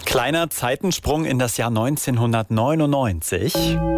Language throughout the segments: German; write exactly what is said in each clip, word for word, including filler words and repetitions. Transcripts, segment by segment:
Kleiner Zeitensprung in das Jahr neunzehnhundertneunundneunzig.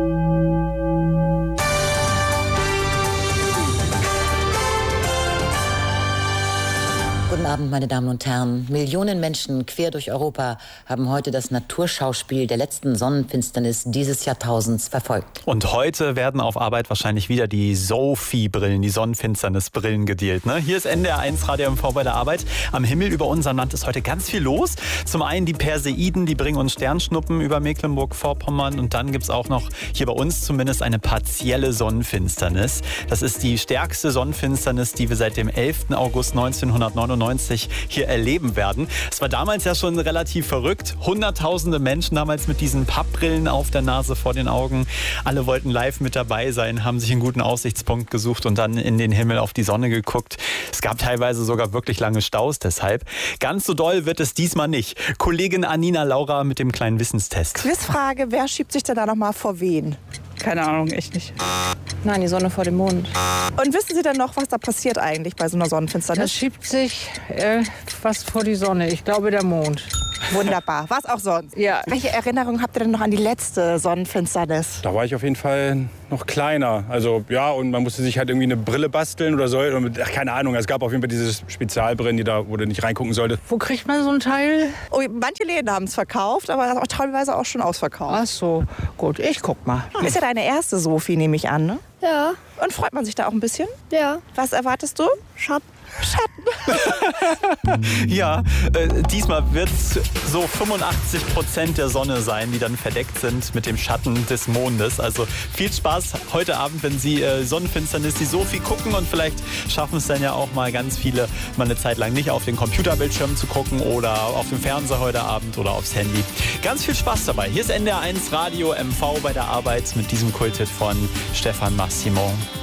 Guten Abend, meine Damen und Herren. Millionen Menschen quer durch Europa haben heute das Naturschauspiel der letzten Sonnenfinsternis dieses Jahrtausends verfolgt. Und heute werden auf Arbeit wahrscheinlich wieder die Sophie-Brillen, die Sonnenfinsternis-Brillen gedealt. Ne? Hier ist N D R eins Radio M V bei der Arbeit. Am Himmel über unserem Land ist heute ganz viel los. Zum einen die Perseiden, die bringen uns Sternschnuppen über Mecklenburg-Vorpommern. Und dann gibt es auch noch hier bei uns zumindest eine partielle Sonnenfinsternis. Das ist die stärkste Sonnenfinsternis, die wir seit dem elften August neunzehnhundertneunundneunzig hier erleben werden. Es war damals ja schon relativ verrückt. Hunderttausende Menschen damals mit diesen Pappbrillen auf der Nase vor den Augen. Alle wollten live mit dabei sein, haben sich einen guten Aussichtspunkt gesucht und dann in den Himmel auf die Sonne geguckt. Es gab teilweise sogar wirklich lange Staus deshalb. Ganz so doll wird es diesmal nicht. Kollegin Anina Laura mit dem kleinen Wissenstest. Quizfrage, wer schiebt sich denn da noch mal vor wen? Keine Ahnung, echt nicht. Nein, die Sonne vor dem Mond. Und wissen Sie denn noch, was da passiert eigentlich bei so einer Sonnenfinsternis? Das schiebt sich äh, fast vor die Sonne. Ich glaube, der Mond. Wunderbar. Was auch sonst. Ja. Welche Erinnerung habt ihr denn noch an die letzte Sonnenfinsternis? Da war ich auf jeden Fall noch kleiner. Also ja, und man musste sich halt irgendwie eine Brille basteln oder so. Ach, keine Ahnung, es gab auf jeden Fall diese Spezialbrillen, die da, wo du nicht reingucken solltest. Wo kriegt man so ein Teil? Oh, manche Läden haben es verkauft, aber auch teilweise auch schon ausverkauft. Ach so, gut, ich guck mal. Ist ja deine erste Sophie, nehme ich an, ne? Ja. Und freut man sich da auch ein bisschen? Ja. Was erwartest du? Schatten. Schatten. Ja, äh, diesmal wird es so fünfundachtzig Prozent der Sonne sein, die dann verdeckt sind mit dem Schatten des Mondes. Also viel Spaß heute Abend, wenn Sie äh, Sonnenfinsternis, die Sophie gucken und vielleicht schaffen es dann ja auch mal ganz viele, mal eine Zeit lang nicht auf den Computerbildschirm zu gucken oder auf dem Fernseher heute Abend oder aufs Handy. Ganz viel Spaß dabei. Hier ist N D R eins Radio M V bei der Arbeit mit diesem Kulthit von Stefan Massimo.